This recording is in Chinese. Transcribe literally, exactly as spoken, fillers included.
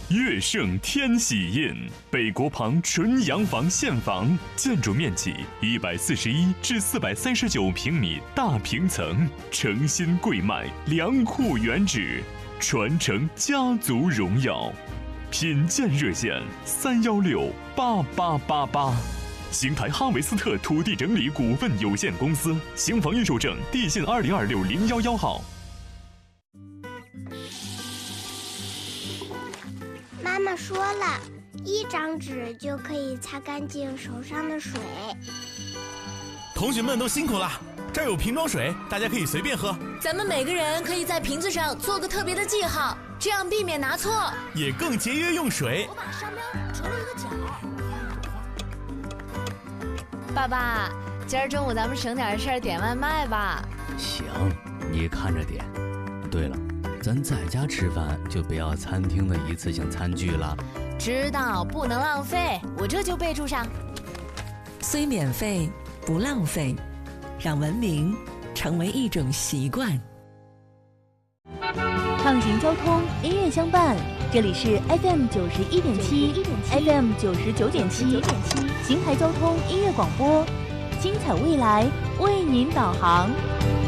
乐盛天喜印，北国旁纯洋房现房，建筑面积一百四十一至四百三十九平米大平层，诚心贵卖，良库原址，传承家族荣耀。品鉴热线三幺六八八八八。邢台哈维斯特土地整理股份有限公司，邢房预售证地信二零二六零幺幺号。 妈妈说了，一张纸就可以擦干净手上的水。 同学们都辛苦了，这儿有瓶装水，大家可以随便喝。 咱们每个人可以在瓶子上做个特别的记号，这样避免拿错， 也更节约用水。 我把商标折了一个角。爸爸，今儿中午咱们省点事儿点外卖吧。 行，你看着点。对了，咱在家吃饭就不要餐厅的一次性餐具了。 知道，不能浪费，我这就备注上。 虽免费，不浪费，让文明成为一种习惯。 畅行交通，音乐相伴，这里是 F M 九十一点七 ，F M 九十九点七，邢台交通音乐广播，精彩未来为您导航。